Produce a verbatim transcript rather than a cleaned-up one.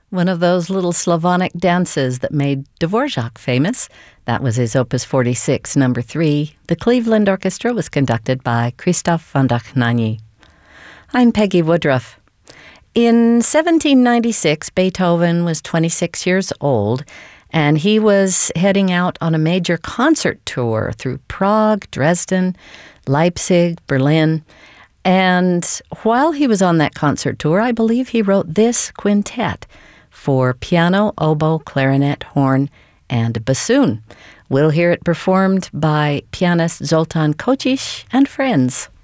one of those little Slavonic dances that made Dvorak famous. That was his Opus forty-six, number three. The Cleveland Orchestra was conducted by Christoph von Dohnanyi. I'm Peggy Woodruff. In seventeen ninety-six, Beethoven was twenty-six years old, and he was heading out on a major concert tour through Prague, Dresden, Leipzig, Berlin. And while he was on that concert tour, I believe he wrote this quintet for piano, oboe, clarinet, horn, and bassoon. We'll hear it performed by pianist Zoltan Kocsis and friends.